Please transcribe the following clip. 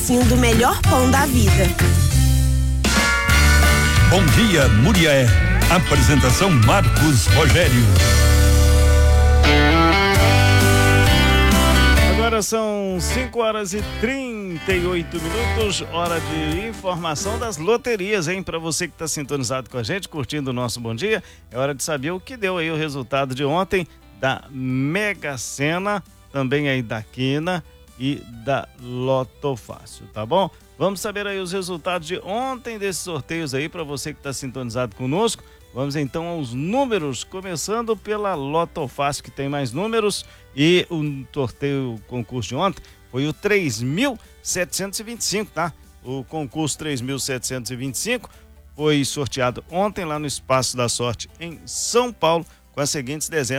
pedacinho do melhor pão da vida. Bom dia, Murié. Apresentação Marcos Rogério. Agora são 5h38, hora de informação das loterias, hein? Para você que está sintonizado com a gente, curtindo o nosso Bom Dia, é hora de saber o que deu aí o resultado de ontem da Mega Sena, também aí da Quina e da Loto Fácil, tá bom? Vamos saber aí os resultados de ontem desses sorteios aí para você que está sintonizado conosco. Vamos então aos números, começando pela Loto Fácil, que tem mais números, e o sorteio, o concurso de ontem foi o 3.725, tá? O concurso 3.725 foi sorteado ontem lá no Espaço da Sorte em São Paulo, com as seguintes dezenas.